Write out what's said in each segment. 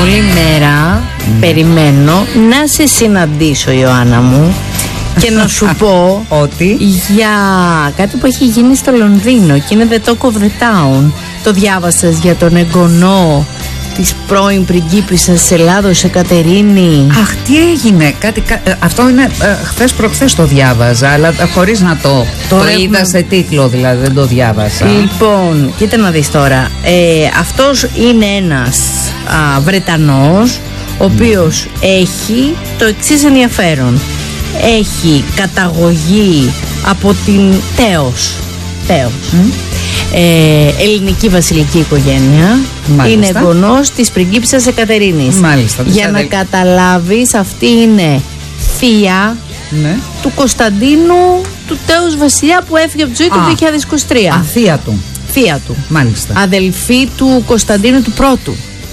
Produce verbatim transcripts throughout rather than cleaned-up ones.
όλη μέρα mm. περιμένω να σε συναντήσω, Ιωάννα μου, και να σου πω ότι για κάτι που έχει γίνει στο Λονδίνο και είναι The Talk of the Town. Το διάβασες για τον εγγονό της πρώην πριγκίπισσας της Ελλάδος, Εκατερίνη? Αχ, τι έγινε, κάτι, αυτό είναι ε, χθες προχθές το διάβαζα, αλλά χωρίς να το, το, το είδα σε τίτλο, δηλαδή δεν το διάβασα. Λοιπόν, κοίτα να δεις τώρα, ε, αυτός είναι ένας α, Βρετανός, ο οποίος mm. έχει το εξής ενδιαφέρον. Έχει καταγωγή από την Τέος, Τέος. Mm. Ε, ελληνική βασιλική οικογένεια. Μάλιστα. Είναι εγγονός της πριγκίπισσας Εκατερίνης. Μάλιστα. Για να καταλάβεις, αυτή είναι θεία ναι. του Κωνσταντίνου του Τέους βασιλιά που έφυγε από τη ζωή του δύο χιλιάδες είκοσι τρία. Α, θεία του. Θεία του. Μάλιστα. Αδελφή του Κωνσταντίνου του Πρώτου.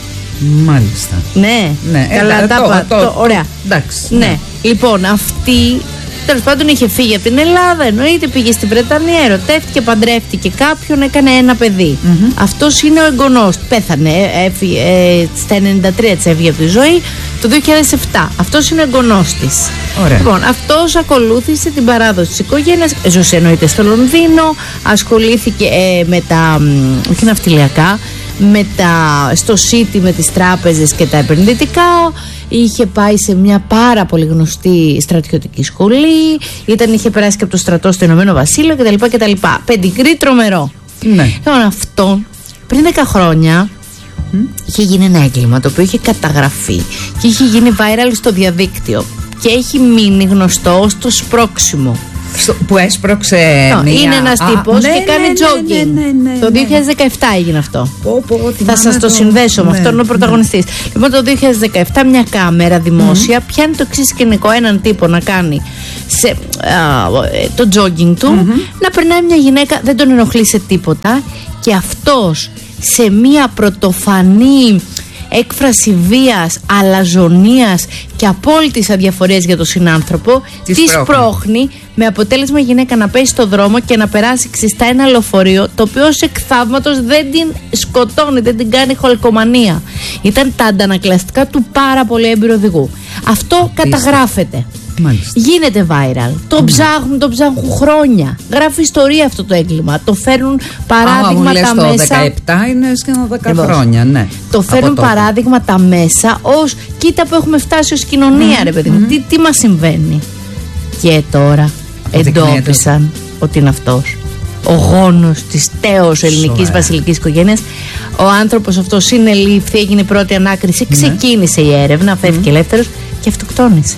Μάλιστα. Ναι, ναι. Καλά ε, τα το, πα, το, το, ωραία. Εντάξει. Ναι. ναι. Λοιπόν, αυτή τέλος πάντων είχε φύγει από την Ελλάδα, εννοείται, πήγε στην Βρετανία, ερωτεύτηκε, παντρεύτηκε κάποιον, έκανε ένα παιδί. Mm-hmm. Αυτός είναι ο εγγονός. Πέθανε, έφυγε, ε, στα ενενήντα τρία της έφυγε από τη ζωή, το δύο χιλιάδες επτά. Αυτός είναι ο εγγονός της. Ωραία. Λοιπόν, αυτός ακολούθησε την παράδοση της οικογένειας, ζούσε εννοείται στο Λονδίνο, ασχολήθηκε ε, με τα, όχι ναυτιλιακά, με τα, στο City με τις τράπεζες και τα επενδυτικά. Είχε πάει σε μια πάρα πολύ γνωστή στρατιωτική σχολή, ήταν, είχε περάσει και από το στρατό στο Ηνωμένο Βασίλειο κτλ. κτλ. Πεντικρή τρομερό. Ναι. Λοιπόν, αυτό πριν δέκα χρόνια mm. είχε γίνει ένα έγκλημα το οποίο είχε καταγραφεί και είχε γίνει viral στο διαδίκτυο και έχει μείνει γνωστό στο σπρώξιμο. Στο, που έσπρωξε no, μία... Είναι ένας τύπος ναι, και ναι, κάνει ναι, jogging. ναι, ναι, ναι, το ναι. δύο χιλιάδες δεκαεπτά έγινε αυτό. Πω, πω, θα σας το, το συνδέσω με ναι, αυτόν, είναι ο πρωταγωνιστής. Ναι. Λοιπόν, το δύο χιλιάδες δεκαεπτά μια κάμερα δημόσια mm-hmm. πιάνει το εξής σκηνικό, έναν τύπο να κάνει σε, α, το jogging του, mm-hmm. να περνάει μια γυναίκα, δεν τον ενοχλεί σε τίποτα και αυτός σε μια πρωτοφανή έκφραση βίας, αλαζονίας και απόλυτης αδιαφορίας για τον συνάνθρωπο, τη σπρώχνει με αποτέλεσμα η γυναίκα να πέσει στο δρόμο και να περάσει ξιστά ένα λεωφορείο, το οποίο ως εκ θαύματος δεν την σκοτώνει, δεν την κάνει χολκομανία. Ήταν τα αντανακλαστικά του πάρα πολύ έμπειρου οδηγού. Αυτό καταγράφεται. Μάλιστα. Γίνεται viral. Το mm. ψάχνουν, το ψάχνουν χρόνια. Γράφει ιστορία αυτό το έγκλημα. Το φέρνουν παράδειγμα τα μέσα. Το δεκαεπτά είναι σχεδόν δέκα χρόνια, ναι. Το φέρνουν παράδειγμα τα μέσα ως κοίτα που έχουμε φτάσει ως κοινωνία, mm. ρε παιδί μου. Mm. Τι, τι μας συμβαίνει. Και τώρα εντόπισαν ότι είναι αυτός. Ο γόνος της τέως ελληνικής βασιλικής οικογένειας. Ο άνθρωπος αυτός συνελήφθη, έγινε η πρώτη ανάκριση, mm. ξεκίνησε η έρευνα, φεύγει mm. ελεύθερος και αυτοκτόνησε.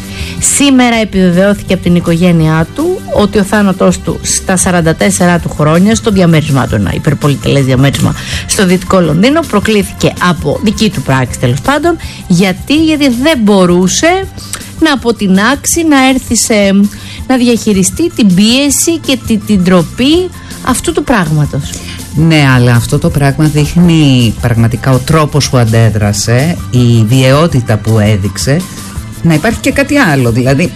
Σήμερα επιβεβαιώθηκε από την οικογένειά του ότι ο θάνατός του στα σαράντα τέσσερα του χρόνια, στο διαμέρισμά του, ένα υπερπολιτελές διαμέρισμα στο Δυτικό Λονδίνο, προκλήθηκε από δική του πράξη τέλος πάντων. Γιατί, γιατί δεν μπορούσε να αποτινάξει, να έρθει σε, να διαχειριστεί την πίεση και την, την τροπή αυτού του πράγματος. Ναι, αλλά αυτό το πράγμα δείχνει πραγματικά ο τρόπος που αντέδρασε, η βιαιότητα που έδειξε. Να υπάρχει και κάτι άλλο, δηλαδή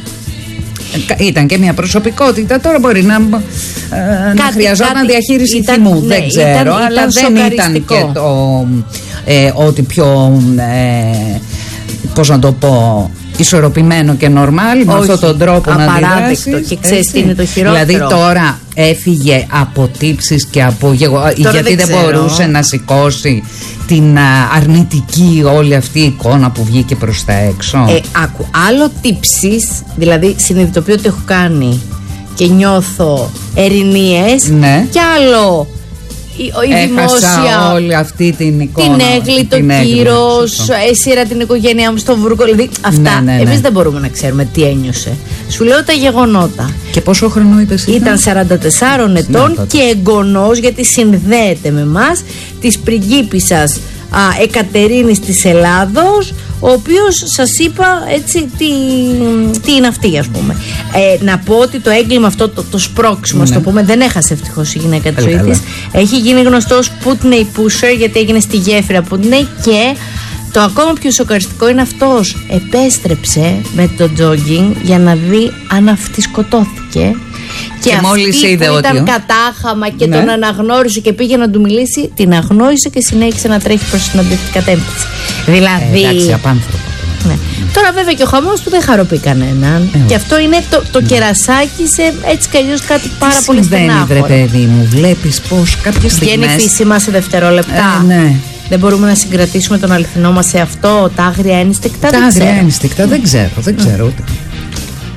ήταν και μια προσωπικότητα, τώρα μπορεί να, ε, να χρειαζόταν κάτι, διαχείριση ήταν, θυμού, ναι, δεν ξέρω, ήταν, αλλά ήταν δεν ήταν και το ε, ότι πιο ε, πώς να το πω, ισορροπημένο και νορμάλ με αυτόν τον τρόπο να αντιδράσει. Και ξέρεις τι είναι το χειρότερο. Δηλαδή τώρα έφυγε από τύψεις και από γεγονότα, γιατί δεν, δεν μπορούσε να σηκώσει την α, αρνητική όλη αυτή η εικόνα που βγήκε προς τα έξω. Ε, άκου, άλλο τύψεις, δηλαδή συνειδητοποιώ ότι έχω κάνει και νιώθω ερηνίες, ναι. Και άλλο η, η δημόσια όλη αυτή την εικόνα, την έγκλη, το κύρος, έσυρα την οικογένειά μου στο βούρκο, δηλαδή αυτά, ναι, ναι, ναι. Εμείς δεν μπορούμε να ξέρουμε τι ένιωσε. Σου λέω τα γεγονότα. Και πόσο χρόνο είπες ήταν? Ήταν σαράντα τεσσάρων ετών, ναι, και εγγονός, γιατί συνδέεται με μας, της πριγκίπισσας α, Εκατερίνης της Ελλάδος, ο οποίος σας είπα έτσι τι, τι είναι αυτή, ας πούμε. Ε, να πω ότι το έγκλημα αυτό, το, το σπρώξιμο, ναι, το πούμε, δεν έχασε ευτυχώς η γυναίκα της ζωής της. Έχει γίνει γνωστός Putney Pusher, γιατί έγινε στη γέφυρα Putney. Και το ακόμα πιο σοκαριστικό είναι αυτός επέστρεψε με το jogging για να δει αν αυτή σκοτώθηκε Και, και μόλις είδε που ότι ήταν κατάχαμα και ναι. τον αναγνώρισε και πήγε να του μιλήσει, την αγνώρισε και συνέχισε να τρέχει προς την αντίθετη κατεύθυνση. Δηλαδή. Ε, εντάξει, απάνθρωπο. Ναι. Τώρα βέβαια και ο χαμός του δεν χαροποιεί κανέναν. Ε, και αυτό είναι το, το ναι. κερασάκι σε έτσι κι αλλιώς κάτι πάρα πολύ στενάχωρο. Βρε παιδί μου, βλέπεις πως κάποιες στιγμές βγαίνει φύσιμα σε δευτερόλεπτα. Ε, ναι. Δεν μπορούμε να συγκρατήσουμε τον αληθινό μας σε αυτό, τα άγρια ένστικτα. Τα άγρια ένστικτα δεν ξέρω, δεν ξέρω ούτε.